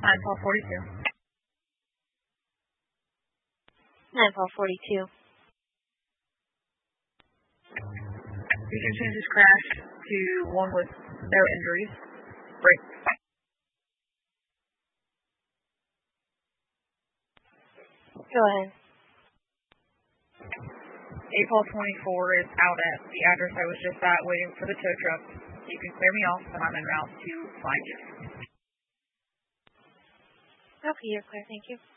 91242. 91242. You can change this crash to one with no injuries. Break. Go ahead. 81224 is out at the address I was just at, waiting for the tow truck. You can clear me off, and I'm en route to find you. Okay, you're clear. Thank you.